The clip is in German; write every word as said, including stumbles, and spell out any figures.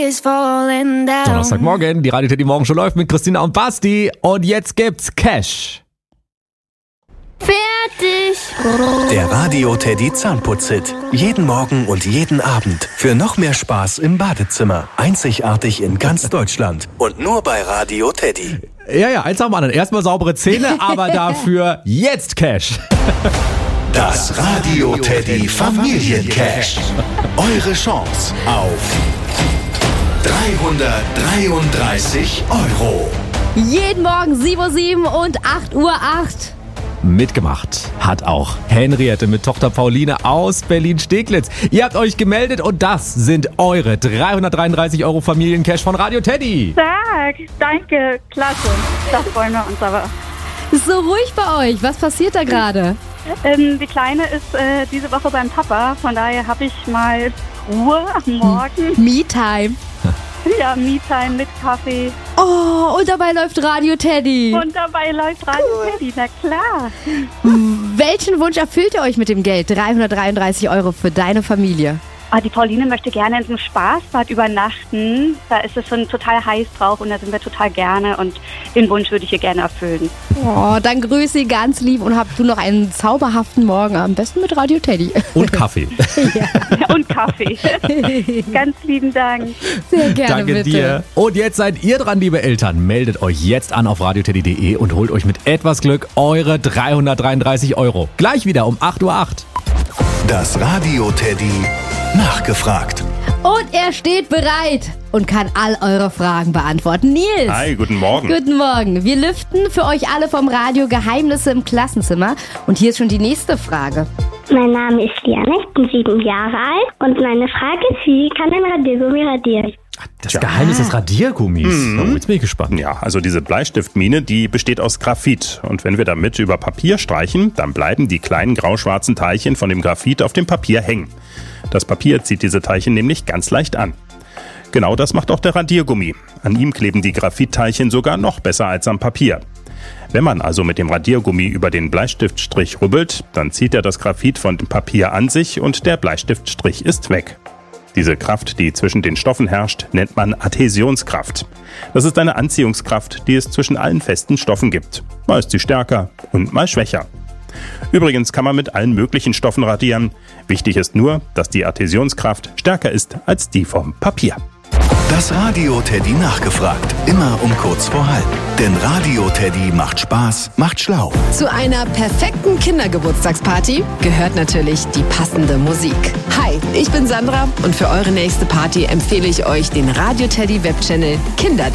Donnerstagmorgen, die Radio Teddy Morgenshow läuft mit Christina und Basti. Und jetzt gibt's Cash. Fertig! Der Radio Teddy Zahnputz-Hit. Jeden Morgen und jeden Abend. Für noch mehr Spaß im Badezimmer. Einzigartig in ganz Deutschland. Und nur bei Radio Teddy. Ja, ja, eins nach dem anderen. Erstmal saubere Zähne, aber dafür jetzt Cash. Das Radio Teddy Familiencash. Eure Chance auf dreihundertdreiunddreißig Euro. Jeden Morgen sieben Uhr sieben und acht Uhr acht. Mitgemacht hat auch Henriette mit Tochter Pauline aus Berlin-Steglitz. Ihr habt euch gemeldet und das sind eure dreihundertdreiunddreißig Euro Familiencash von Radio Teddy. Tag, danke, klasse. Das freuen wir uns aber. Ist so ruhig bei euch. Was passiert da gerade? Ähm, die Kleine ist äh, diese Woche beim Papa, von daher habe ich mal Ruhe am Morgen. Me-Time. Ja, Me-Time mit Kaffee. Oh, und dabei läuft Radio Teddy. Und dabei läuft Radio Teddy, na klar. Welchen Wunsch erfüllt ihr euch mit dem Geld? dreihundertdreiunddreißig Euro für deine Familie. Ah, die Pauline möchte gerne in so einem Spaßbad übernachten. Da ist es schon total heiß drauf und da sind wir total gerne und den Wunsch würde ich ihr gerne erfüllen. Oh, dann grüße sie ganz lieb und habt du noch einen zauberhaften Morgen, am besten mit Radio Teddy. Und Kaffee. Ja. Und Kaffee. Ganz lieben Dank. Sehr gerne, Danke bitte. dir. Und jetzt seid ihr dran, liebe Eltern. Meldet euch jetzt an auf radioteddy punkt de und holt euch mit etwas Glück eure dreihundertdreiunddreißig Euro. Gleich wieder um acht Uhr acht. Das Radio Teddy nachgefragt. Und er steht bereit und kann all eure Fragen beantworten. Nils. Hi, guten Morgen. Guten Morgen. Wir lüften für euch alle vom Radio Geheimnisse im Klassenzimmer. Und hier ist schon die nächste Frage. Mein Name ist Liane, ich bin sieben Jahre alt und meine Frage ist, wie kann ein Radiergummi radieren? Das Geheimnis des Radiergummis. Mhm. Oh, jetzt bin ich gespannt. Ja, also diese Bleistiftmine, die besteht aus Graphit. Und wenn wir damit über Papier streichen, dann bleiben die kleinen grauschwarzen Teilchen von dem Graphit auf dem Papier hängen. Das Papier zieht diese Teilchen nämlich ganz leicht an. Genau das macht auch der Radiergummi. An ihm kleben die Graphitteilchen sogar noch besser als am Papier. Wenn man also mit dem Radiergummi über den Bleistiftstrich rubbelt, dann zieht er das Graphit von dem Papier an sich und der Bleistiftstrich ist weg. Diese Kraft, die zwischen den Stoffen herrscht, nennt man Adhäsionskraft. Das ist eine Anziehungskraft, die es zwischen allen festen Stoffen gibt. Mal ist sie stärker und mal schwächer. Übrigens kann man mit allen möglichen Stoffen radieren. Wichtig ist nur, dass die Adhäsionskraft stärker ist als die vom Papier. Das Radio Teddy nachgefragt. Immer um kurz vor halb. Denn Radio Teddy macht Spaß, macht schlau. Zu einer perfekten Kindergeburtstagsparty gehört natürlich die passende Musik. Hi, ich bin Sandra und für eure nächste Party empfehle ich euch den Radio Teddy Webchannel Kinder.